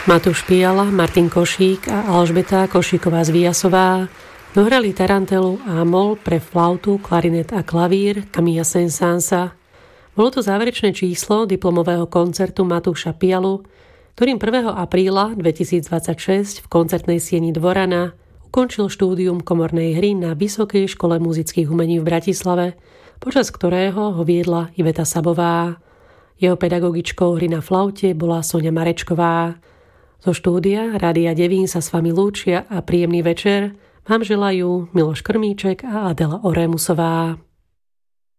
Matúš Piala, Martin Košík a Alžbeta Košíková-Zvíjasová dohrali tarantelu a mol pre flautu, klarinet a klavír Camilla Saint-Sansa. Bolo to záverečné číslo diplomového koncertu Matúša Pialu, ktorým 1. apríla 2026 v koncertnej sieni Dvorana ukončil štúdium komornej hry na Vysokej škole muzických umení v Bratislave, počas ktorého ho viedla Iveta Sabová. Jeho pedagogičkou hry na flaute bola Soňa Marečková. Zo štúdia Rádia Devín sa s vami lúčia a príjemný večer vám želajú Miloš Krmíček a Adela Orémusová.